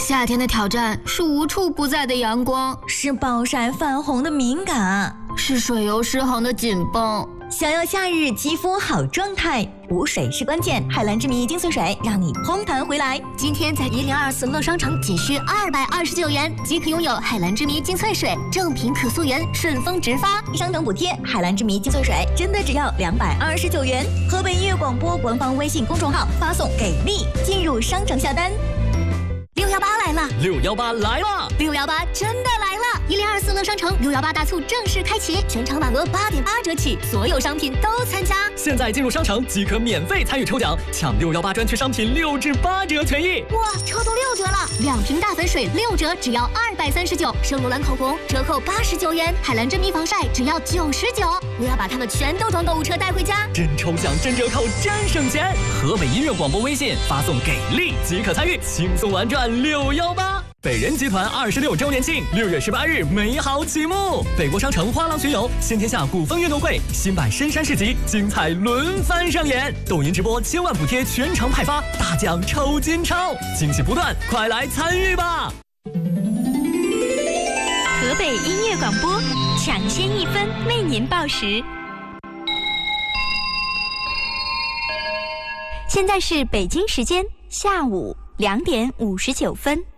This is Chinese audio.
夏天的挑战是无处不在的阳光， 是暴晒泛红的敏感， 是水油失衡的紧绷。 想要夏日肌肤好状态，补水是关键。海蓝之谜精粹水让你嘭弹回来。 今天在1024乐商城仅需229元即可拥有海蓝之谜精粹水，正品可溯源，顺丰直发， 商等补贴。海蓝之谜精粹水真的只要229元。河北音乐广播官方微信公众号发送给力，进入商城下单。 618来了 ，618来了 ，618真的来了！1024乐商城618大促正式开启，全场满额8.8折起，所有商品都参加。 现在进入商城即可免费参与抽奖，抢618专区商品6至8折权益。 哇，抽到6折了！2瓶大粉水6折，只要239；圣罗兰口红折扣89元，海蓝之谜防晒只要99。我要把它们全都装购物车带回家， 真抽奖、真折扣、真省钱！河北音乐广播微信发送给力即可参与，轻松玩转618。北人集团26周年庆，6月18日美好启幕。北国商城花廊巡游，新天下古风运动会，新版深山市集，精彩轮番上演。抖音直播千万补贴全程派发，大奖抽金钞，惊喜不断，快来参与吧！ 河北音乐广播，抢先1分为您报时。现在是北京时间下午2点59分。